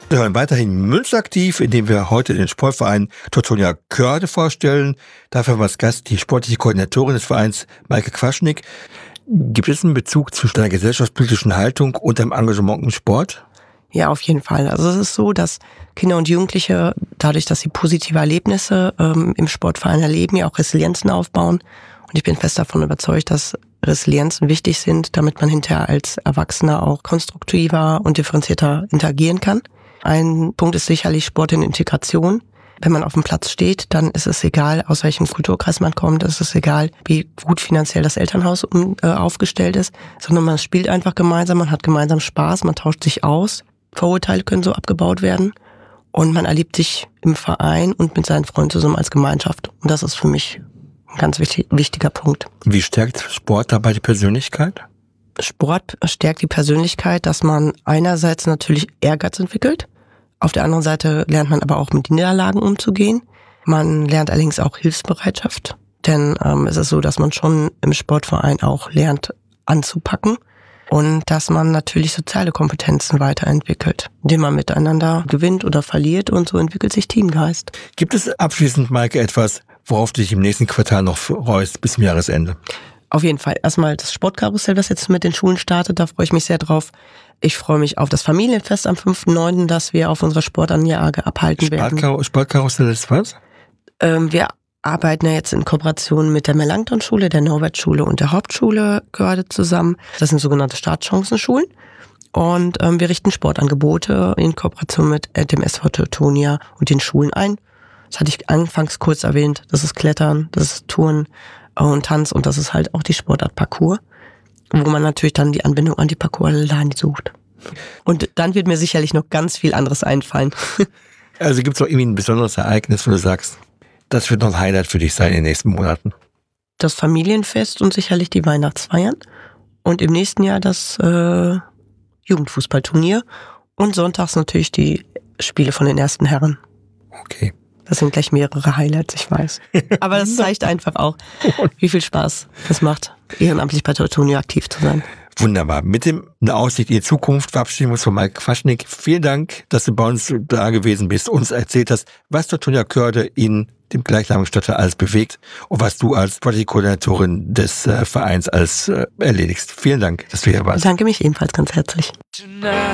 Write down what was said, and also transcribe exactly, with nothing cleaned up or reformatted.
Wir hören weiterhin Münster aktiv, indem wir heute den Sportverein Teutonia Körde vorstellen. Dafür war als Gast die sportliche Koordinatorin des Vereins, Maike Quaschnik. Gibt es einen Bezug zwischen deiner gesellschaftspolitischen Haltung und deinem Engagement im Sport? Ja, auf jeden Fall. Also es ist so, dass Kinder und Jugendliche, dadurch, dass sie positive Erlebnisse ähm, im Sportverein erleben, ja auch Resilienzen aufbauen. Und ich bin fest davon überzeugt, dass Resilienzen wichtig sind, damit man hinterher als Erwachsener auch konstruktiver und differenzierter interagieren kann. Ein Punkt ist sicherlich Sport in Integration. Wenn man auf dem Platz steht, dann ist es egal, aus welchem Kulturkreis man kommt, es ist egal, wie gut finanziell das Elternhaus um, äh, aufgestellt ist, sondern man spielt einfach gemeinsam, man hat gemeinsam Spaß, man tauscht sich aus. Vorurteile können so abgebaut werden und man erlebt sich im Verein und mit seinen Freunden zusammen als Gemeinschaft. Und das ist für mich ein ganz wichtig, wichtiger Punkt. Wie stärkt Sport dabei die Persönlichkeit? Sport stärkt die Persönlichkeit, dass man einerseits natürlich Ehrgeiz entwickelt, auf der anderen Seite lernt man aber auch mit Niederlagen umzugehen. Man lernt allerdings auch Hilfsbereitschaft, denn ähm, es ist so, dass man schon im Sportverein auch lernt anzupacken und dass man natürlich soziale Kompetenzen weiterentwickelt, indem man miteinander gewinnt oder verliert und so entwickelt sich Teamgeist. Gibt es abschließend, Maike, etwas, worauf du dich im nächsten Quartal noch freust bis zum Jahresende? Auf jeden Fall. Erstmal das Sportkarussell, das jetzt mit den Schulen startet, da freue ich mich sehr drauf. Ich freue mich auf das Familienfest am fünften neunten, das wir auf unserer Sportanlage abhalten Sportkar- werden. Sportkarussell ist was? Ähm, wir arbeiten ja jetzt in Kooperation mit der Melanchthon-Schule, der Norbertschule und der Hauptschule Görde zusammen. Das sind sogenannte Startchancenschulen. Und ähm, wir richten Sportangebote in Kooperation mit äh, dem S V Teutonia und den Schulen ein. Das hatte ich anfangs kurz erwähnt. Das ist Klettern, das ist Touren und Tanz und das ist halt auch die Sportart Parkour, wo man natürlich dann die Anbindung an die Parkour-Lani sucht. Und dann wird mir sicherlich noch ganz viel anderes einfallen. Also gibt es noch irgendwie ein besonderes Ereignis, wo du sagst, das wird noch ein Highlight für dich sein in den nächsten Monaten? Das Familienfest und sicherlich die Weihnachtsfeiern und im nächsten Jahr das äh, Jugendfußballturnier und sonntags natürlich die Spiele von den ersten Herren. Okay. Das sind gleich mehrere Highlights, ich weiß. Aber das zeigt einfach auch, wie viel Spaß es macht, ehrenamtlich bei Teutonia aktiv zu sein. Wunderbar. Mit dem eine Aussicht in die Zukunft verabschieden wir uns von Maike Quaschnik. Vielen Dank, dass du bei uns da gewesen bist, uns erzählt hast, was Teutonia Körde in dem gleichnamigen Stadtteil alles bewegt und was du als sportliche Koordinatorin des äh, Vereins alles äh, erledigst. Vielen Dank, dass du hier warst. Ich danke mich ebenfalls ganz herzlich.